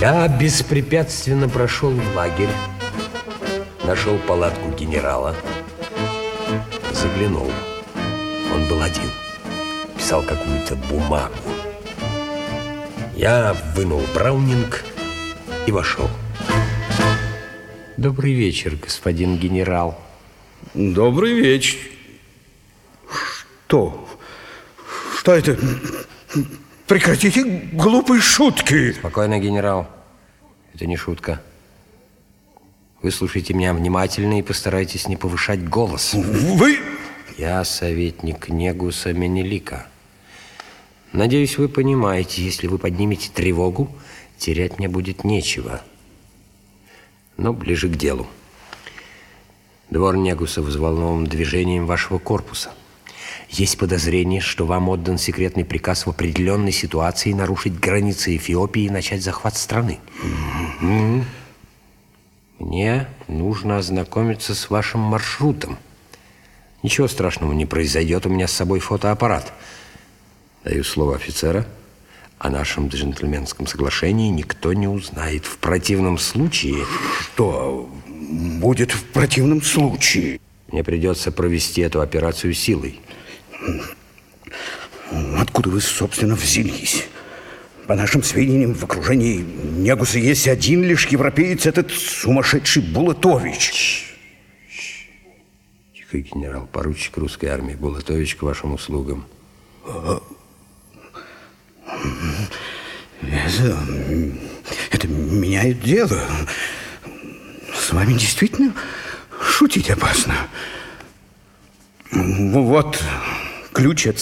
Я беспрепятственно прошел в лагерь, нашел палатку генерала, заглянул. Он был один, писал какую-то бумагу. Я вынул браунинг и вошел. Добрый вечер, господин генерал. Добрый вечер. Что? Что это? Прекратите глупые шутки. Спокойно, генерал. Это не шутка. Выслушайте меня внимательно и постарайтесь не повышать голос. Вы... Я советник Негуса Менелика. Надеюсь, вы понимаете, если вы поднимете тревогу, терять мне будет нечего. Но ближе к делу. Двор Негуса взволнован движением вашего корпуса. Есть подозрение, что вам отдан секретный приказ в определенной ситуации нарушить границы Эфиопии и начать захват страны. Мне нужно ознакомиться с вашим маршрутом. Ничего страшного не произойдет, у меня с собой фотоаппарат. Даю слово офицера. О нашем джентльменском соглашении никто не узнает. В противном случае... Что будет в противном случае? Мне придется провести эту операцию силой. Откуда вы, собственно, взялись? По нашим сведениям, в окружении Негуса есть один лишь европеец, этот сумасшедший Булатович. Тихо, генерал-поручик русской армии Булатович к вашим услугам. Это меняет дело. С вами действительно шутить опасно. Вот ключ от